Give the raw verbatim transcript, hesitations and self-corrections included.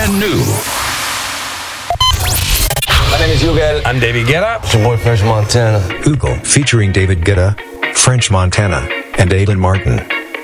brand new. My name is Ugel. I'm David Guetta. It's your boy French Montana. Google featuring David Guetta, French Montana, and Aidan Martin.